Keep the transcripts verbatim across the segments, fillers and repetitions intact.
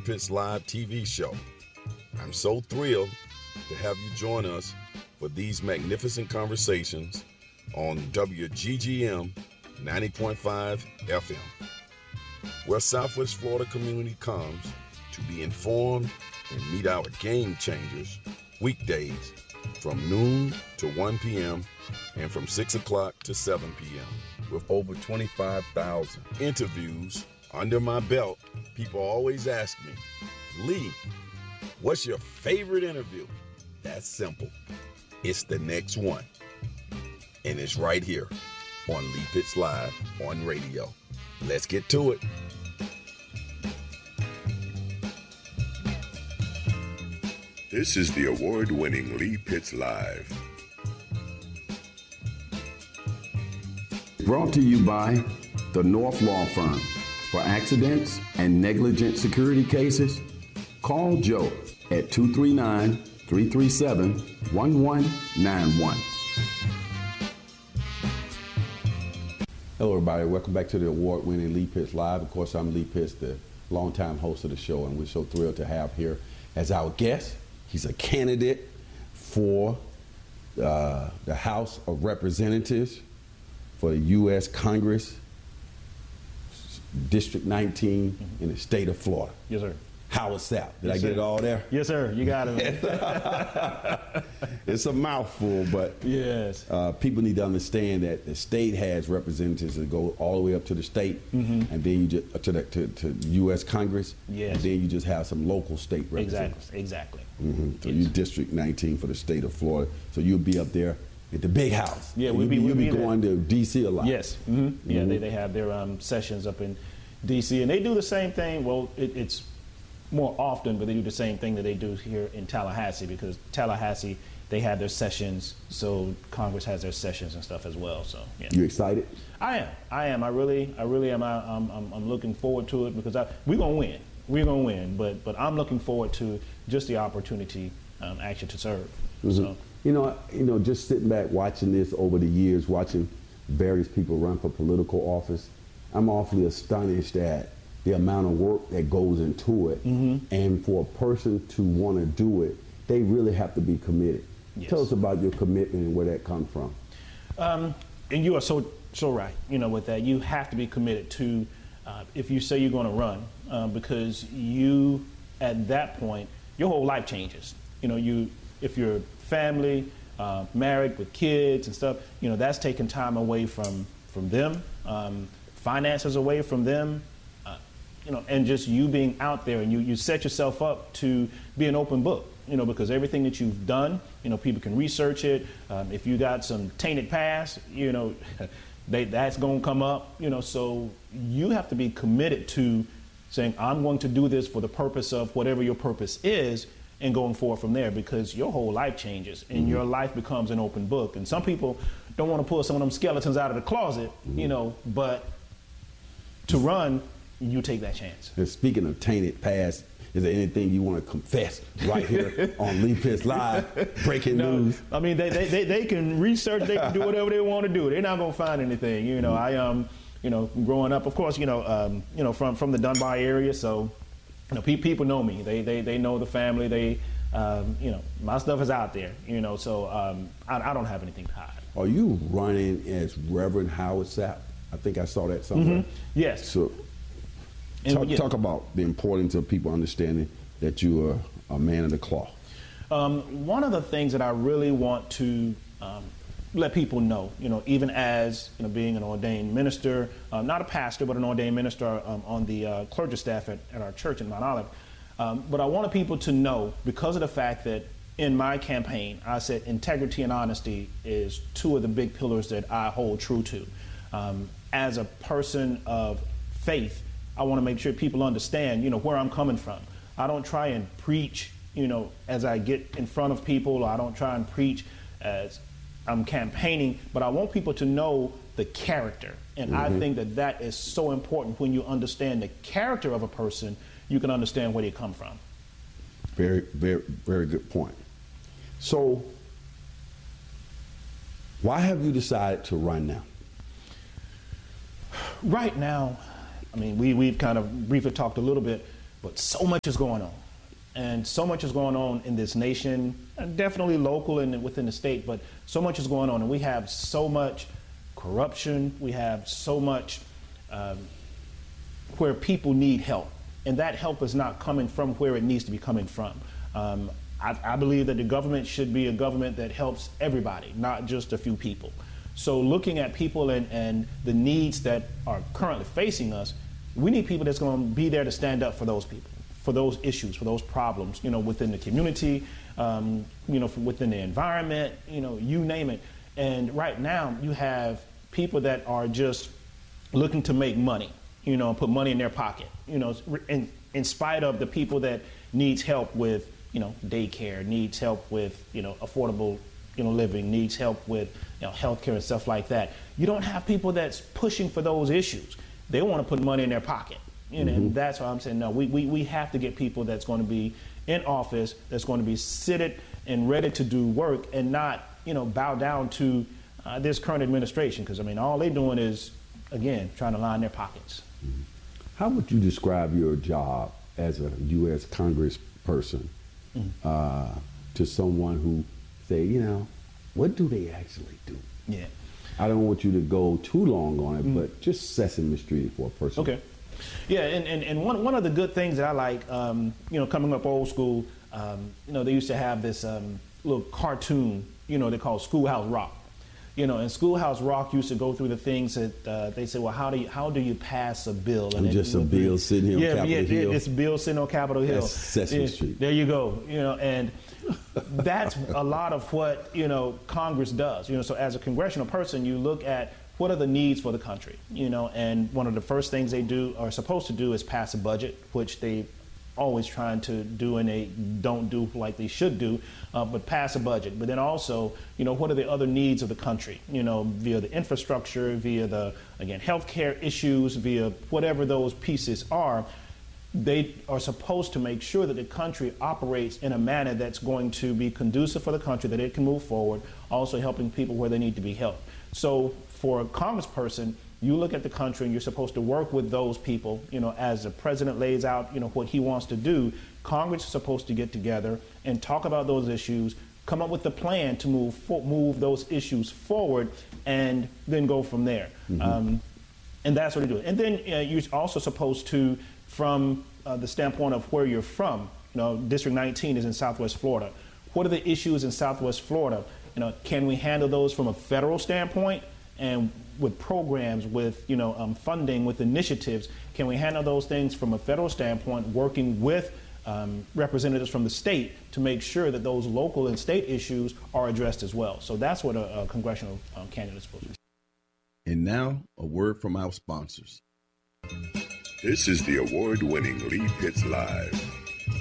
Pitts Live T V show. I'm so thrilled to have you join us for these magnificent conversations on W G G M ninety point five F M, where Southwest Florida community comes to be informed and meet our game changers weekdays from noon to one p.m. and from six o'clock to seven p.m. With over twenty-five thousand interviews under my belt, people always ask me, Lee, what's your favorite interview? That's simple. It's the next one. And it's right here on Lee Pitts Live on radio. Let's get to it. This is the award-winning Lee Pitts Live. Brought to you by the North Law Firm. For accidents and negligent security cases, call Joe at two three nine, three three seven, one one nine one. Hello, everybody. Welcome back to the award-winning Lee Pitts Live. Of course, I'm Lee Pitts, the longtime host of the show, and we're so thrilled to have here as our guest. He's a candidate for uh, the House of Representatives for the U S Congress, District nineteen in the state of Florida. Yes, sir. Howard Sapp. Did Yes, I get sir. it all there? Yes, sir. You got it. It's a mouthful, but yes. uh, people need to understand that the state has representatives that go all the way up to the state, Mm-hmm. and then you just uh, to the to, to U S Congress, Yes. and then you just have some local state representatives. Exactly. Exactly. Mm-hmm. So Yes. you District nineteen for the state of Florida. So you'll be up there at the big house. Yeah, And we'll you'll be- You'll we'll be be there. going to D C a lot. Yes. Mm-hmm. Yeah, Mhm. they, they have their um, sessions up in D C, and they do the same thing. Well, it, it's more often, but they do the same thing that they do here in Tallahassee, because Tallahassee, they have their sessions, so Congress has their sessions and stuff as well. So yeah. You excited? I am. I am. I really, I really am. I, I'm, I'm, I'm looking forward to it, because I, we're gonna win. We're gonna win. But, but I'm looking forward to just the opportunity, um, actually, to serve. Mhm. So You know, you know, just sitting back watching this over the years, watching various people run for political office, I'm awfully astonished at the amount of work that goes into it. Mm-hmm. And for a person to want to do it, they really have to be committed. Yes. Tell us about your commitment and where that comes from. Um, and you are so so right. You know, with that, you have to be committed to. Uh, if you say you're going to run, uh, because you, at that point, your whole life changes. You know, you if you're family, uh, married with kids and stuff, you know, that's taking time away from from them, um, finances away from them. Uh, you know, and just you being out there, and you you set yourself up to be an open book. You know, because everything that you've done, you know, people can research it. Um, if you got some tainted past, you know, they, that's going to come up, you know, so you have to be committed to saying, I'm going to do this for the purpose of whatever your purpose is, and going forward from there, because your whole life changes and mm-hmm. your life becomes an open book. And some people don't want to pull some of them skeletons out of the closet, mm-hmm. you know, but to run, you take that chance. And speaking of tainted past, is there anything you want to confess right here on Lee Pitts Live? Breaking no, news. I mean, they, they, they, they can research, they can do whatever they want to do. They're not going to find anything. You know, I, um, you know, growing up, of course, you know, um, you know, from, from the Dunbar area. So, you know, pe- people know me. They, they, they know the family. They, um, you know, my stuff is out there, you know, so um, I, I don't have anything to hide. Are you running as Reverend Howard Sapp? I think I saw that somewhere. Mm-hmm. Yes. So, And talk, yeah. talk about the importance of people understanding that you are a man of the cloth. Um, one of the things that I really want to um, let people know, you know, even as you know, being an ordained minister, um, not a pastor, but an ordained minister um, on the uh, clergy staff at, at our church in Mount Olive. Um, but I wanted people to know, because of the fact that in my campaign, I said integrity and honesty is two of the big pillars that I hold true to. Um, as a person of faith, I want to make sure people understand, you know, where I'm coming from. I don't try and preach, you know, as I get in front of people. Or I don't try and preach as I'm campaigning, but I want people to know the character. And mm-hmm. I think that that is so important. When you understand the character of a person, you can understand where they come from. Very, very, very good point. So, why have you decided to run now? Right now, I mean, we, we've kind of briefly talked a little bit. but so much is going on. And so much is going on in this nation, definitely local and within the state, but so much is going on. And we have so much corruption. We have so much um, where people need help. And that help is not coming from where it needs to be coming from. Um, I, I believe that the government should be a government that helps everybody, not just a few people. So looking at people and, and the needs that are currently facing us, we need people that's going to be there to stand up for those people, for those issues, for those problems, you know, within the community, um, you know, within the environment, you know, you name it. And right now you have people that are just looking to make money, you know, put money in their pocket, you know, in, in spite of the people that needs help with, you know, daycare, needs help with, you know, affordable, you know, living, needs help with, you know, healthcare and stuff like that. You don't have people that's pushing for those issues. They want to put money in their pocket. You know, mm-hmm. And that's why I'm saying, no, we, we, we have to get people that's going to be in office, that's going to be seated and ready to do work and not, you know, bow down to uh, this current administration. Because, I mean, all they're doing is, again, trying to line their pockets. How would you describe your job as a U S congressperson mm-hmm. uh, to someone who say, you know, what do they actually do? Yeah. I don't want you to go too long on it, mm-hmm. but just Sesame Street for a person. Okay. Yeah, and, and, and one, one of the good things that I like, um, you know, coming up old school, um, you know, they used to have this um, little cartoon, you know, they call Schoolhouse Rock. You know, and Schoolhouse Rock used to go through the things that uh, they say, well, how do you how do you pass a bill? And just a bill sitting here yeah, on Capitol yeah, Hill. Yeah, it's a bill sitting on Capitol Hill. That's Sesame yeah, Street. There you go. You know, and that's a lot of what, you know, Congress does. You know, so as a congressional person, you look at what are the needs for the country, you know, and one of the first things they do are supposed to do is pass a budget, which they always trying to do and they don't do like they should do, uh, but pass a budget. But then also, you know, what are the other needs of the country, you know, via the infrastructure, via the, again, healthcare issues, via whatever those pieces are. They are supposed to make sure that the country operates in a manner that's going to be conducive for the country, that it can move forward, also helping people where they need to be helped. So for a congressperson, you look at the country and you're supposed to work with those people, you know, as the president lays out, you know, what he wants to do. Congress is supposed to get together and talk about those issues, come up with a plan to move for, move those issues forward, and then go from there. Mm-hmm. Um, and that's what they do. And then uh, you're also supposed to, from uh, the standpoint of where you're from, you know, District nineteen is in Southwest Florida. What are the issues in Southwest Florida? You know, can we handle those from a federal standpoint? And with programs, with, you know, um, funding, with initiatives, can we handle those things from a federal standpoint, working with um, representatives from the state to make sure that those local and state issues are addressed as well? So that's what a, a congressional um, candidate is supposed to do. And now, a word from our sponsors. This is the award-winning Lee Pitts Live.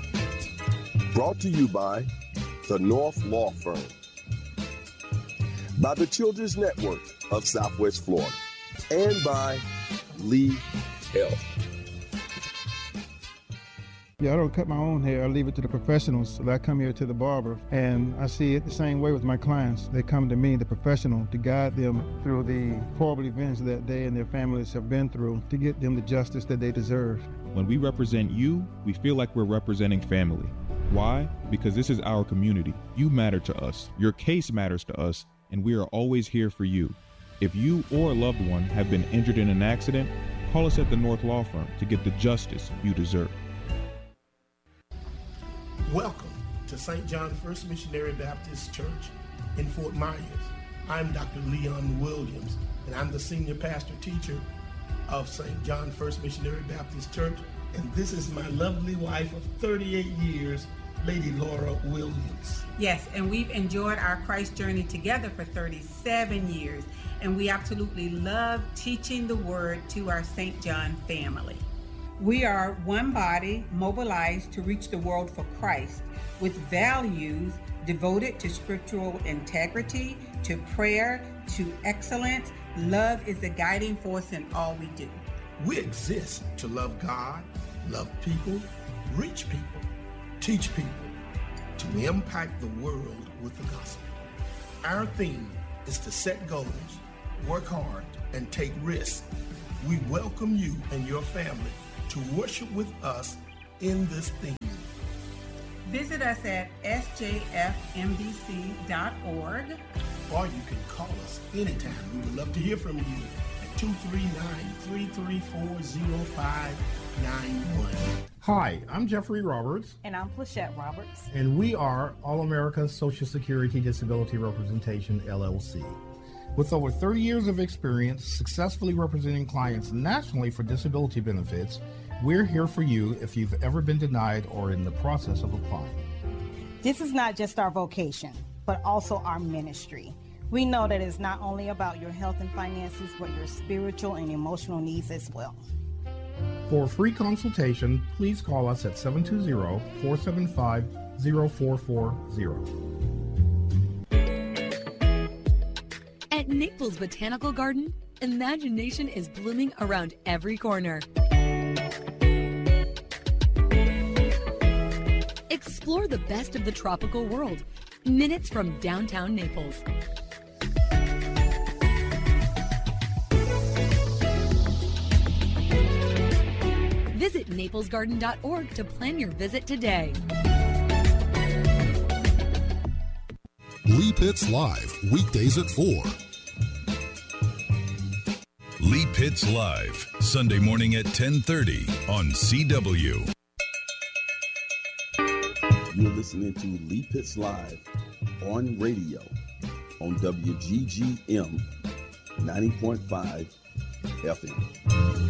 Brought to you by the North Law Firm, by the Children's Network of Southwest Florida, and by Lee Health. Yeah, I don't cut my own hair. I leave it to the professionals. So I come here to the barber, and I see it the same way with my clients. They come to me, the professional, to guide them through the horrible events that they and their families have been through, to get them the justice that they deserve. When we represent you, we feel like we're representing family. Why? Because this is our community. You matter to us. Your case matters to us, and we are always here for you. If you or a loved one have been injured in an accident, call us at the North Law Firm to get the justice you deserve. Welcome to Saint John First Missionary Baptist Church in Fort Myers. I'm Doctor Leon Williams, and I'm the senior pastor teacher of Saint John First Missionary Baptist Church, and this is my lovely wife of thirty-eight years, Lady Laura Williams. Yes, and we've enjoyed our Christ journey together for thirty-seven years, and we absolutely love teaching the word to our Saint John family. We are one body mobilized to reach the world for Christ, with values devoted to scriptural integrity, to prayer, to excellence. Love is the guiding force in all we do. We exist to love God, love people, reach people, teach people, to impact the world with the gospel. Our theme is to set goals, work hard, and take risks. We welcome you and your family to worship with us in this thing. Visit us at s j f m b c dot org. Or you can call us anytime. We would love to hear from you at two three nine, three three four, zero five nine one. Hi, I'm Jeffrey Roberts. And I'm Plachette Roberts. And we are All America Social Security Disability Representation, L L C. With over thirty years of experience successfully representing clients nationally for disability benefits, we're here for you if you've ever been denied or in the process of applying. This is not just our vocation, but also our ministry. We know that it's not only about your health and finances, but your spiritual and emotional needs as well. For a free consultation, please call us at seven two zero, four seven five, zero four four zero. At Naples Botanical Garden, imagination is blooming around every corner. Explore the best of the tropical world, minutes from downtown Naples. Visit naples garden dot org to plan your visit today. Lee Pitts Live, weekdays at four. Lee Pitts Live, Sunday morning at ten thirty on C W. You're listening to Lee Pitts Live on radio on W G G M ninety point five F M.